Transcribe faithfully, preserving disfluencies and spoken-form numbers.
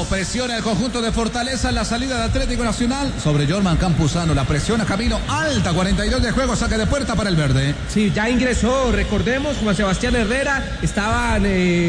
Como presiona el conjunto de Fortaleza en la salida de Atlético Nacional sobre Jorman Campuzano. La presiona Camilo alta, cuarenta y dos de juego, saque de puerta para el verde. Sí, ya ingresó, recordemos, Juan Sebastián Herrera, estaban... Eh...